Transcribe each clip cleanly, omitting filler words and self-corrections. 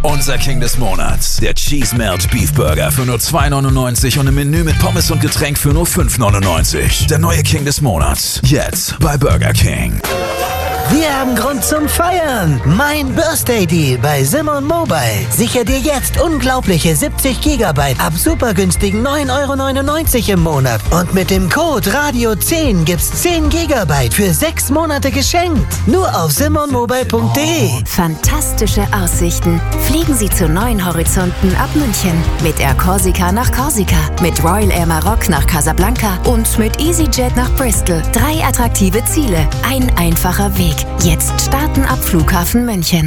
Unser King des Monats. Der Cheese Melt Beef Burger für nur 2,99 und im Menü mit Pommes und Getränk für nur 5,99. Der neue King des Monats. Jetzt bei Burger King. Wir haben Grund zum Feiern. Mein Birthday Deal bei Simon Mobile. Sichere dir jetzt unglaubliche 70 GB ab super günstigen 9,99 € im Monat. Und mit dem Code RADIO10 gibt's 10 GB für 6 Monate geschenkt. Nur auf simonmobile.de. Fantastische Aussichten. Fliegen Sie zu neuen Horizonten ab München. Mit Air Corsica nach Korsika, mit Royal Air Maroc nach Casablanca und mit EasyJet nach Bristol. 3 attraktive Ziele, ein einfacher Weg. Jetzt starten ab Flughafen München.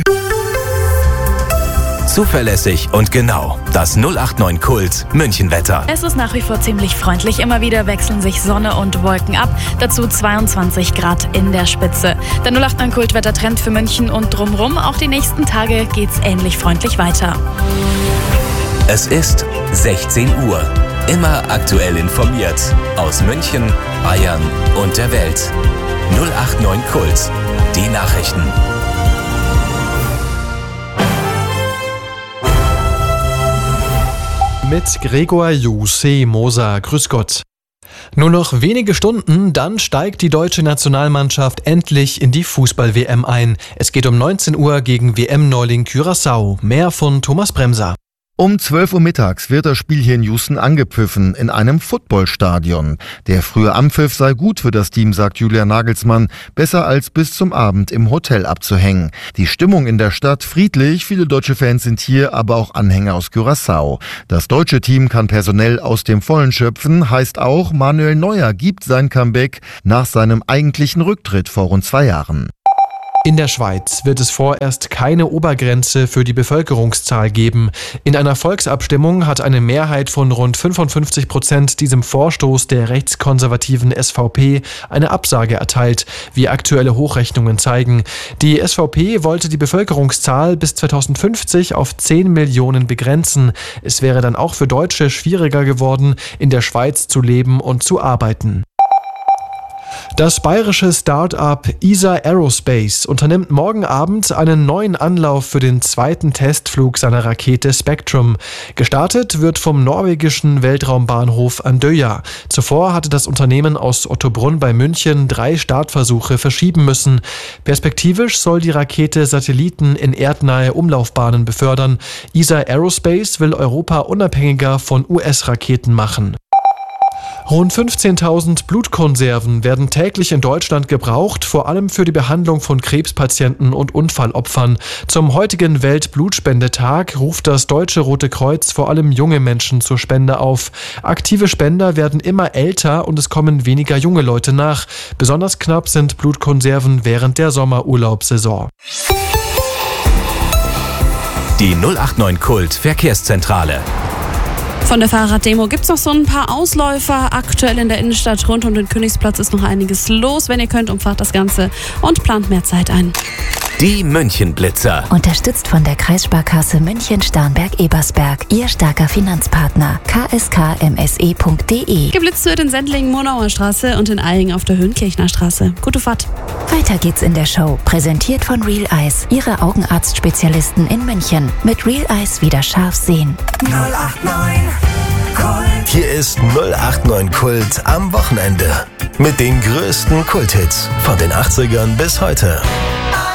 Zuverlässig und genau. Das 089 Kult Münchenwetter. Es ist nach wie vor ziemlich freundlich. Immer wieder wechseln sich Sonne und Wolken ab. Dazu 22 Grad in der Spitze. Der 089 Kultwettertrend für München und drumrum. Auch die nächsten Tage geht's ähnlich freundlich weiter. Es ist 16 Uhr. Immer aktuell informiert. Aus München, Bayern und der Welt. 089 Kult. Die Nachrichten. Mit Gregor Juse Moser. Grüß Gott. Nur noch wenige Stunden, dann steigt die deutsche Nationalmannschaft endlich in die Fußball-WM ein. Es geht um 19 Uhr gegen WM-Neuling Curaçao. Mehr von Thomas Bremser. Um 12 Uhr mittags wird das Spiel hier in Houston angepfiffen, in einem Footballstadion. Der frühe Anpfiff sei gut für das Team, sagt Julian Nagelsmann, besser als bis zum Abend im Hotel abzuhängen. Die Stimmung in der Stadt friedlich, viele deutsche Fans sind hier, aber auch Anhänger aus Curaçao. Das deutsche Team kann personell aus dem Vollen schöpfen, heißt auch, Manuel Neuer gibt sein Comeback nach seinem eigentlichen Rücktritt vor rund 2 Jahren. In der Schweiz wird es vorerst keine Obergrenze für die Bevölkerungszahl geben. In einer Volksabstimmung hat eine Mehrheit von rund 55% diesem Vorstoß der rechtskonservativen SVP eine Absage erteilt, wie aktuelle Hochrechnungen zeigen. Die SVP wollte die Bevölkerungszahl bis 2050 auf 10 Millionen begrenzen. Es wäre dann auch für Deutsche schwieriger geworden, in der Schweiz zu leben und zu arbeiten. Das bayerische Start-up ESA Aerospace unternimmt morgen Abend einen neuen Anlauf für den zweiten Testflug seiner Rakete Spectrum. Gestartet wird vom norwegischen Weltraumbahnhof Andøya. Zuvor hatte das Unternehmen aus Ottobrunn bei München 3 Startversuche verschieben müssen. Perspektivisch soll die Rakete Satelliten in erdnahe Umlaufbahnen befördern. ESA Aerospace will Europa unabhängiger von US-Raketen machen. Rund 15.000 Blutkonserven werden täglich in Deutschland gebraucht, vor allem für die Behandlung von Krebspatienten und Unfallopfern. Zum heutigen Weltblutspendetag ruft das Deutsche Rote Kreuz vor allem junge Menschen zur Spende auf. Aktive Spender werden immer älter und es kommen weniger junge Leute nach. Besonders knapp sind Blutkonserven während der Sommerurlaubssaison. Die 089 Kult Verkehrszentrale. Von der Fahrraddemo gibt's noch so ein paar Ausläufer. Aktuell in der Innenstadt rund um den Königsplatz ist noch einiges los. Wenn ihr könnt, umfahrt das Ganze und plant mehr Zeit ein. Die Münchenblitzer. Unterstützt von der Kreissparkasse München-Starnberg-Ebersberg. Ihr starker Finanzpartner. kskmse.de. Geblitzt wird in Sendling, Monauer Straße und in Eying auf der Höhenkirchner Straße. Gute Fahrt. Weiter geht's in der Show. Präsentiert von Real Eyes. Ihre Augenarztspezialisten in München. Mit Real Eyes wieder scharf sehen. 089 Kult. Hier ist 089 Kult am Wochenende. Mit den größten Kulthits von den 80ern bis heute.